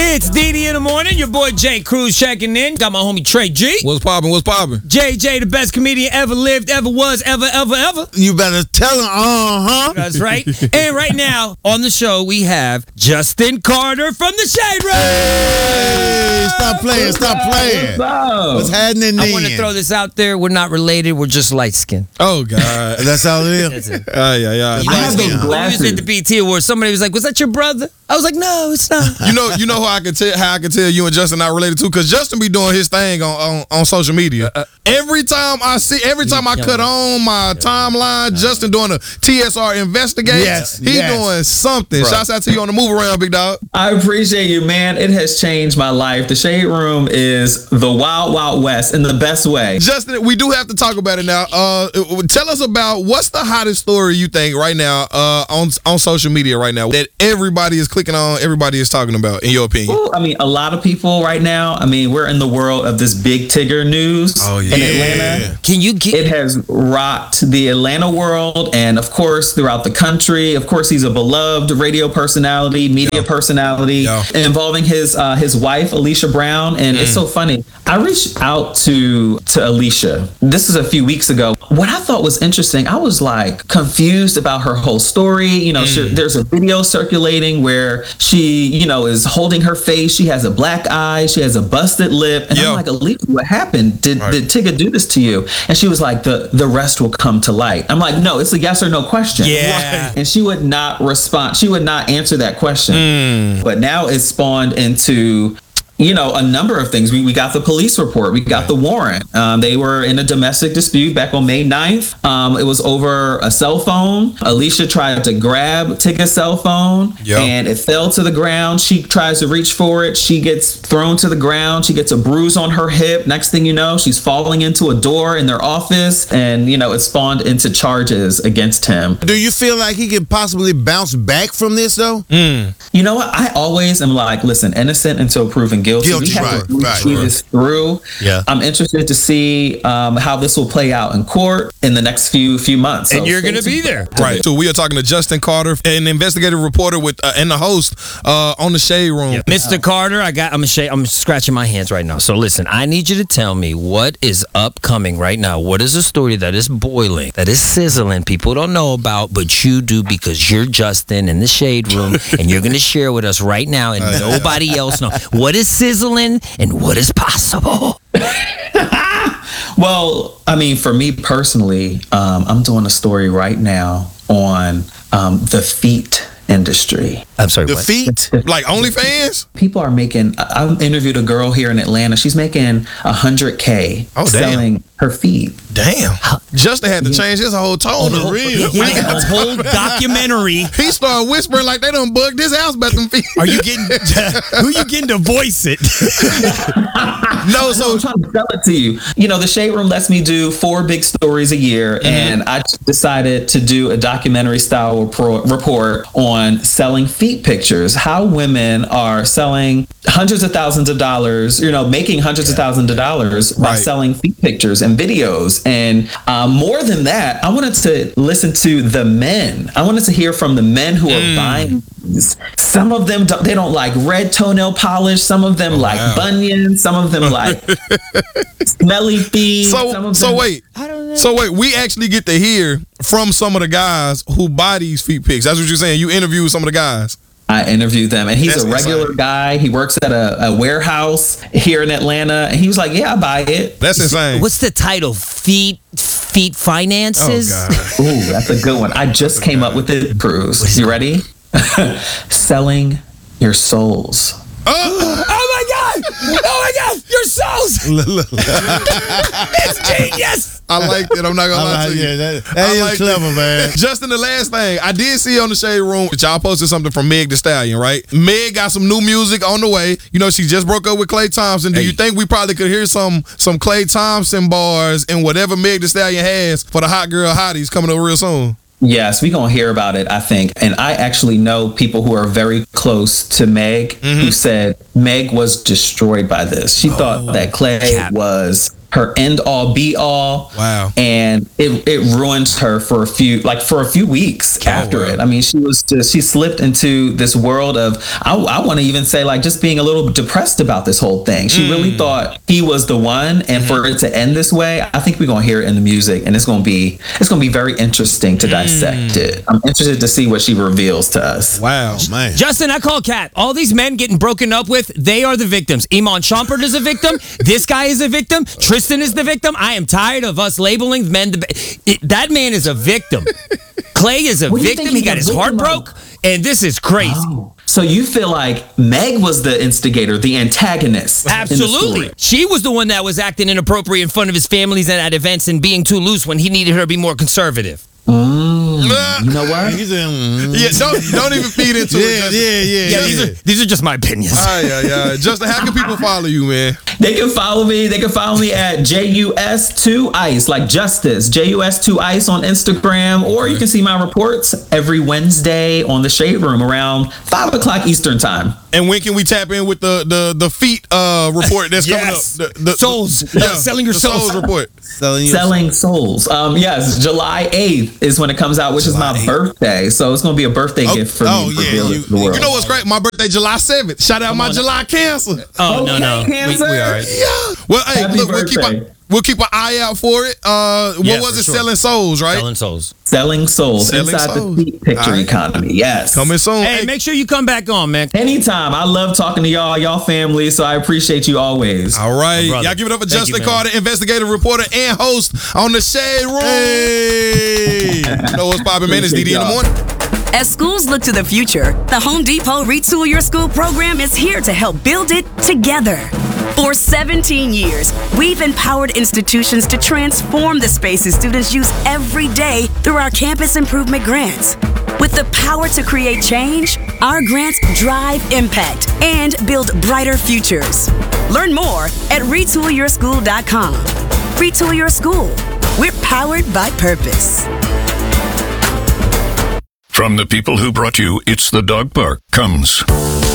It's DD in the morning. Your boy Jay Cruz checking in. Got my homie Trey G. What's poppin'? JJ, the best comedian ever lived, ever was, ever. You better tell him, That's right. And right now on the show, we have Justin Carter from the Shade Room. Hey, stop playing. What's happening then? I want to throw this out there. We're not related. We're just light skinned. Oh, God. That's all it is? That's it. Yeah. I have those When we was glasses. at the BT Awards, somebody was like, "Was that your brother?" I was like, "No, it's not." You know how I can tell you and Justin not related too, because Justin be doing his thing on social media. Every time I cut on my timeline, Justin doing a TSR investigate. Yes. Doing something. Right. Shouts out to you on the move around, big dog. I appreciate you, man. It has changed my life. The Shade Room is the Wild Wild West in the best way. Justin, we do have to talk about it now. Tell us about what's the hottest story you think right now on social media right now that everybody is clicking on, everybody is talking about, in your opinion. Ooh, I mean, a lot of people right now, we're in the world of this Big Tigger news in Atlanta. Can you get? It has rocked the Atlanta world and, of course, throughout the country. Of course, he's a beloved radio personality, media personality, involving his wife, Alicia Brown. And it's so funny. I reached out to Alicia. This is a few weeks ago. What I thought was interesting, I was like confused about her whole story. There's a video circulating where she, is holding her face. She has a black eye. She has a busted lip. And I'm like, Alicia, what happened? Did Tigger do this to you? And she was like, the rest will come to light. I'm like, no, it's a yes or no question. Yeah. Right. And she would not respond. She would not answer that question. But now it's spawned into a number of things. We got the police report. We got the warrant. They were in a domestic dispute back on May 9th. It was over a cell phone. Alicia tried to grab Tigger's cell phone and it fell to the ground. She tries to reach for it. She gets thrown to the ground. She gets a bruise on her hip. Next thing you know, she's falling into a door in their office, and it spawned into charges against him. Do you feel like he could possibly bounce back from this though? You know what? I always am like, listen, innocent until proven guilty. We have to see this through. Yeah. I'm interested to see how this will play out in court in the next few months. And you're going to be there. Right. So we are talking to Justin Carter, an investigative reporter and the host on the Shade Room. Yeah. Mr. Carter, I'm scratching my hands right now. So listen, I need you to tell me what is upcoming right now. What is a story that is boiling, that is sizzling, people don't know about, but you do because you're Justin in the Shade Room, and you're going to share with us right now, and nobody else knows. What is sizzling and what is possible? Well, for me personally, I'm doing a story right now on the feet industry. I'm sorry, The what? feet? Like OnlyFans? People are making, I interviewed a girl here in Atlanta. She's making $100K selling her feet. Damn. Justin had to change his whole tone. On the real. A whole documentary. He started whispering like they done bugged his house about them feet. Are you getting who you getting to voice it? No, so I'm trying to sell it to you. The Shade Room lets me do 4 big stories a year, and I decided to do a documentary style report on selling feet pictures. How women are selling hundreds of thousands of dollars, making hundreds of thousands of dollars by selling feet pictures and videos. And more than that, I wanted to listen to the men. I wanted to hear from the men who are buying these. Some of them, they don't like red toenail polish. Some of them like bunions. Some of them like smelly feet. So wait, we actually get to hear from some of the guys who buy these feet pics. That's what you're saying. You interview some of the guys. I interviewed them, and he's That's a regular guy. He works at a warehouse here in Atlanta, and he was like, "Yeah, I buy it." That's insane. What's the title? Feet finances? Oh, God. Ooh, that's a good one. I just came up with it, Cruz. You ready? Selling your souls. Oh my God! Your souls! It's genius! I like it. I'm not gonna lie to you. That is clever, man. Justin, the last thing I did see on the Shade Room, that y'all posted something from Meg Thee Stallion, right? Meg got some new music on the way. She just broke up with Klay Thompson. Do you think we probably could hear some Klay Thompson bars in whatever Meg Thee Stallion has for the Hot Girl Hotties coming up real soon? Yes, we're going to hear about it, I think. And I actually know people who are very close to Meg who said Meg was destroyed by this. She thought that Klay was her end all be all. Wow. And it ruined her for a few weeks after it. I mean, she slipped into this world of, I want to even say, like, just being a little depressed about this whole thing. She really thought he was the one, and for it to end this way, I think we're gonna hear it in the music, and it's gonna be very interesting to dissect it. I'm interested to see what she reveals to us. Wow, man. Justin, I call Kat. All these men getting broken up with, they are the victims. Iman Shumpert is a victim. This guy is a victim. Tristan is the victim. I am tired of us labeling men. That man is a victim. Clay is a victim. He got his heart broke, and this is crazy. Oh. So you feel like Meg was the instigator, the antagonist? Absolutely. She was the one that was acting inappropriate in front of his families and at events and being too loose when he needed her to be more conservative. You know what? Don't even feed into it. Yeah. These are just my opinions. Justin, how can people follow you, man? They can follow me. They can follow me at JUS2Ice, like Justice. JUS2Ice on Instagram, or you can see my reports every Wednesday on the Shade Room around 5 o'clock Eastern time. And when can we tap in with the feet report that's coming up? The souls. Selling your souls report. Selling souls. Yes, July 8th is when it comes out, which is my birthday. So it's going to be a birthday gift for me. The world. You know what's great? My birthday, July 7th. Shout out my July Cancer. Oh, no. Cancer. We all right. Yeah. Well, hey, Happy look, birthday. we'll keep an eye out for it. What was it? Sure. Selling Souls, right? Selling souls inside the feet picture economy. Yes. Coming soon. Hey, make sure you come back on, man. Anytime. I love talking to y'all family, so I appreciate you always. All right. Y'all give it up for Justin Carter, investigative reporter and host on the Shade Room. Hey. You know what's poppin', man? It's DD in the morning. As schools look to the future, the Home Depot Retool Your School program is here to help build it together. For 17 years, we've empowered institutions to transform the spaces students use every day through our campus improvement grants. With the power to create change, our grants drive impact and build brighter futures. Learn more at retoolyourschool.com. Retool Your School. We're powered by purpose. From the people who brought you It's the Dog Park comes